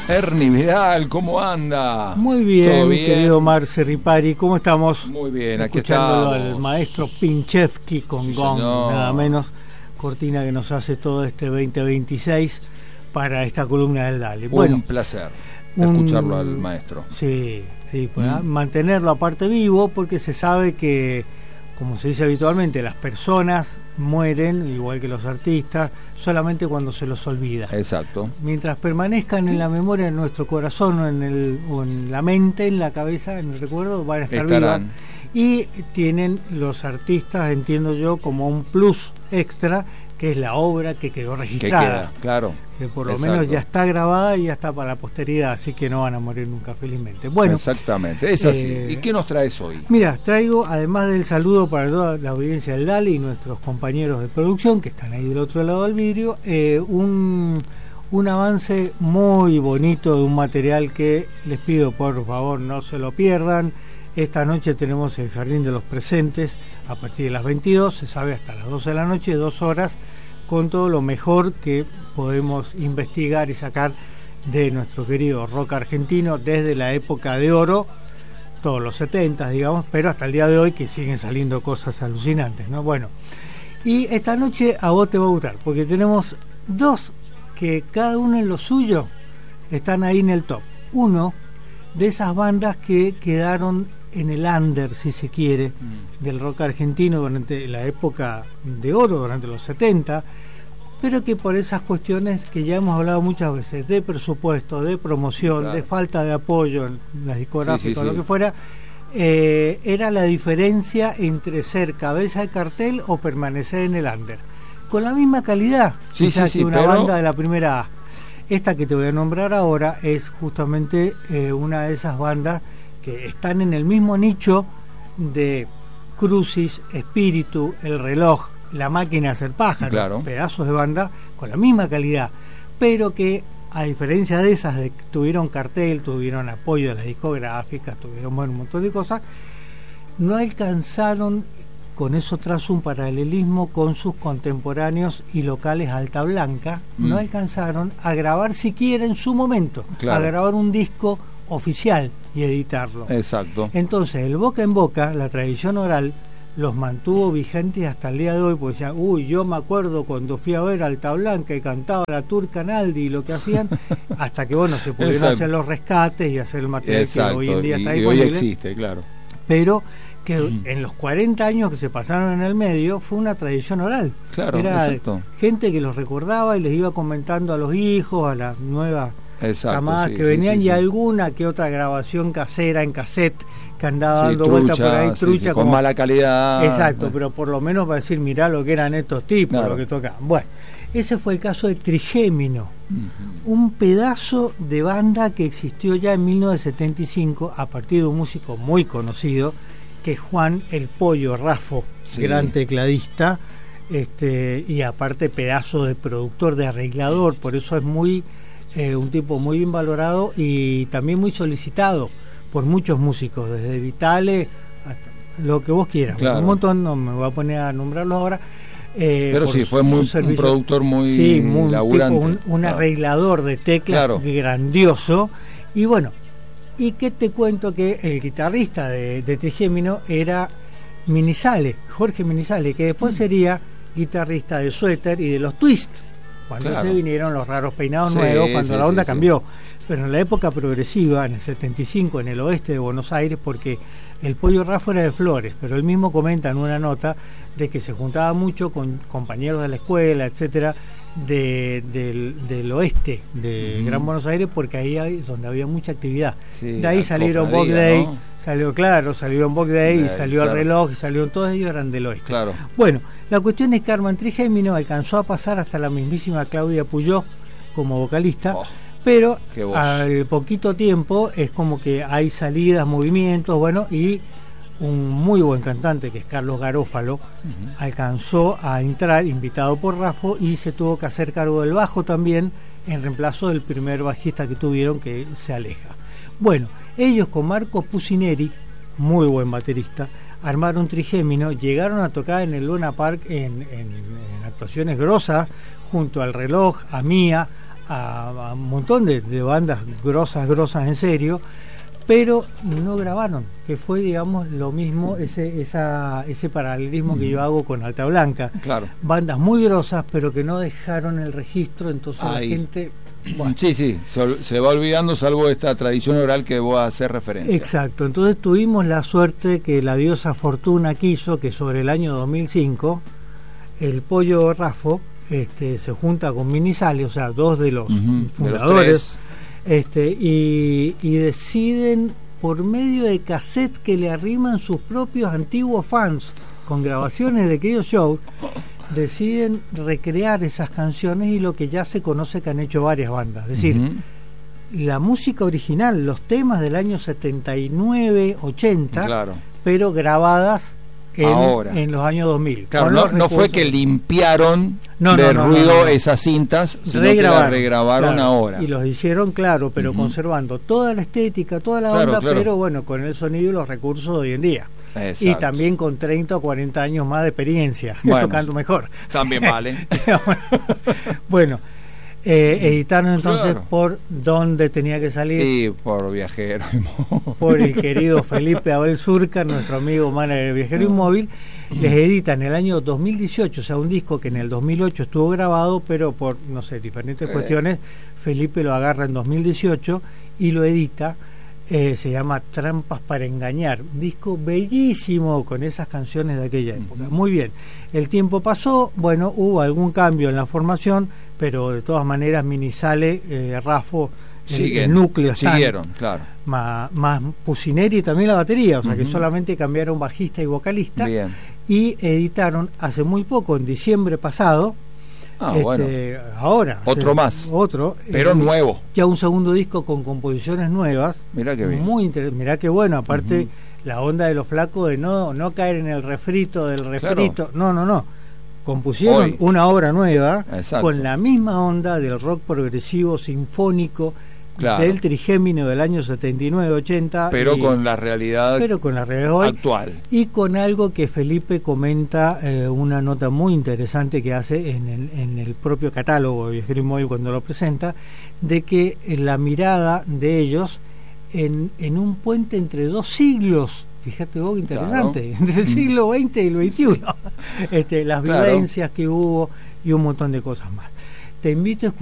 Ernie Vidal, ¿cómo anda? Muy bien, mi querido Marce Ripari, ¿cómo estamos? Muy bien, aquí escuchándolo estamos. al maestro Pinchevsky con Sí, Gong, señor. nada menos, cortina que nos hace todo este 2026 para esta columna del Dale. Un placer escucharlo al maestro. Sí, pues, mantenerlo aparte vivo, porque se sabe que, como se dice habitualmente, las personas mueren, igual que los artistas, solamente cuando se los olvida. Exacto. Mientras permanezcan en la memoria de nuestro corazón o en la mente, en la cabeza, en el recuerdo, van a estar vivas. Y tienen los artistas, entiendo yo, como un plus extra, que es la obra que quedó registrada. Que queda, claro. Que por lo menos ya está grabada y ya está para la posteridad, así que no van a morir nunca, felizmente. Bueno, exactamente, es así. ¿Y qué nos traes hoy? Mira, traigo, además del saludo para toda la audiencia del DALE y nuestros compañeros de producción que están ahí del otro lado del vidrio, un avance muy bonito de un material que les pido por favor no se lo pierdan. Esta noche tenemos el Jardín de los Presentes a partir de las 22, se sabe hasta las 12 de la noche, 2 horas, con todo lo mejor que podemos investigar y sacar de nuestro querido rock argentino desde la época de oro, todos los 70, digamos, pero hasta el día de hoy, que siguen saliendo cosas alucinantes, ¿no? Bueno, y esta noche a vos te va a gustar, porque tenemos dos que cada uno en lo suyo están ahí en el top. Uno de esas bandas que quedaron en el under, si se quiere, del rock argentino durante la época de oro, durante los 70, pero que por esas cuestiones que ya hemos hablado muchas veces, de presupuesto, de promoción, claro, de falta de apoyo en las discográficas, lo que fuera, era la diferencia entre ser cabeza de cartel o permanecer en el under, con la misma calidad quizás que una banda de la primera A. Esta que te voy a nombrar ahora es justamente una de esas bandas que están en el mismo nicho de Crucis, Espíritu, El Reloj, La Máquina de Hacer Pájaros, claro, pedazos de banda con la misma calidad, pero que a diferencia de esas de que tuvieron cartel, tuvieron apoyo de las discográficas, tuvieron un montón de cosas, no alcanzaron, con eso trazo un paralelismo con sus contemporáneos y locales Alta Blanca, no alcanzaron a grabar siquiera en su momento, claro, a grabar un disco oficial y editarlo. Exacto. Entonces el boca en boca, la tradición oral, los mantuvo vigentes hasta el día de hoy, porque decían, yo me acuerdo cuando fui a ver Alta Blanca y cantaba la Turca Naldi y lo que hacían, hasta que bueno, se pudieron hacer los rescates y hacer el material que hoy en día está disponible. Hoy existe, claro. Pero que en los 40 años que se pasaron en el medio fue una tradición oral. Claro, era exacto. Gente que los recordaba y les iba comentando a los hijos, a las nuevas camadas que venían, y alguna que otra grabación casera en cassette que andaba dando vueltas por ahí, trucha, con mala calidad. Exacto, pero por lo menos para decir, mirá lo que eran estos tipos, claro, lo que tocaban. Bueno, ese fue el caso de Trigémino, un pedazo de banda que existió ya en 1975 a partir de un músico muy conocido, que es Juan El Pollo Raffo, gran tecladista, y aparte pedazo de productor, de arreglador, por eso es muy un tipo muy bien valorado y también muy solicitado por muchos músicos, desde Vitale hasta lo que vos quieras, claro, un montón, no me voy a poner a nombrarlo ahora, pero sí, fue un productor muy laburante, tipo, un arreglador de teclas, claro, grandioso. Y bueno, y que te cuento que el guitarrista de Trigémino era Minizale, Jorge Minizale, que después sería guitarrista de Suéter y de los Twist, cuando se vinieron los Raros Peinados nuevos, cuando la onda cambió. Pero en la época progresiva, en el 75, en el oeste de Buenos Aires, porque el Pollo Raffo era de Flores, pero él mismo comenta en una nota de que se juntaba mucho con compañeros de la escuela, etcétera, del oeste de Gran Buenos Aires, porque ahí hay donde había mucha actividad. De ahí salieron Box Day, ¿no? Salieron Box Day y salió El Reloj, y salieron, todos ellos eran del oeste. Claro. Bueno, la cuestión es que Armand Trigémino alcanzó a pasar hasta la mismísima Claudia Puyó como vocalista, pero al poquito tiempo es como que hay salidas, movimientos, bueno, y un muy buen cantante que es Carlos Garófalo alcanzó a entrar, invitado por Raffo, y se tuvo que hacer cargo del bajo también, en reemplazo del primer bajista que tuvieron, que se aleja. Bueno, ellos con Marco Pusineri, muy buen baterista, armaron Trigémino, llegaron a tocar en el Luna Park en actuaciones grosas, junto al Reloj, a Mía, a un montón de bandas grosas en serio, pero no grabaron, que fue, digamos, lo mismo, ese paralelismo que yo hago con Alta Blanca. Claro. Bandas muy grosas, pero que no dejaron el registro, entonces ahí. La gente... Bueno. Sí, se va olvidando, salvo esta tradición oral que vos haces referencia. Exacto, entonces tuvimos la suerte que la diosa Fortuna quiso que sobre el año 2005 el Pollo Raffo se junta con Minizale, o sea, dos de los fundadores, de los y deciden, por medio de cassette que le arriman sus propios antiguos fans con grabaciones de aquellos shows, deciden recrear esas canciones y lo que ya se conoce que han hecho varias bandas, es decir, la música original, los temas del año 79, 80, claro, pero grabadas en los años 2000. Claro, no fue que limpiaron de ruido esas cintas, sino que las regrabaron, claro, ahora. Y los hicieron, claro, pero conservando toda la estética, toda la onda, pero bueno, con el sonido y los recursos de hoy en día. Exacto. Y también con 30 o 40 años más de experiencia, tocando mejor. También vale. Bueno, editaron entonces por donde tenía que salir. Sí, por Viajero. Por el querido Felipe Abel Surca, nuestro amigo manager de Viajero Inmóvil. Les editan en el año 2018, o sea, un disco que en el 2008 estuvo grabado, pero por, no sé, diferentes cuestiones, Felipe lo agarra en 2018 y lo edita. Se llama Trampas para Engañar, un disco bellísimo con esas canciones de aquella época. Muy bien, el tiempo pasó, bueno, hubo algún cambio en la formación, pero de todas maneras Minizale, Raffo, el núcleo siguieron, claro, más Pusineri también la batería, o sea que solamente cambiaron bajista y vocalista. Bien. Y editaron hace muy poco, en diciembre pasado, bueno, ahora otro, pero nuevo, ya un segundo disco con composiciones nuevas. Mirá que bien, muy mirá que bueno, aparte la onda de los flacos de no caer en el refrito del refrito, claro. no compusieron una obra nueva. Exacto. Con la misma onda del rock progresivo sinfónico, claro, del Trigémino del año 79-80, pero con la realidad hoy, actual, y con algo que Felipe comenta, una nota muy interesante que hace en el propio catálogo de Viajero Inmóvil cuando lo presenta, de que la mirada de ellos en un puente entre dos siglos, fíjate vos, interesante, claro, entre el siglo XX y el XXI, las vivencias que hubo y un montón de cosas más. Te invito a escuchar